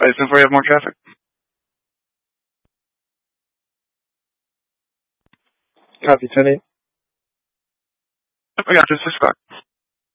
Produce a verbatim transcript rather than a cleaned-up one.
I assume we have more traffic. Copy, ten eight. I got this. This spot.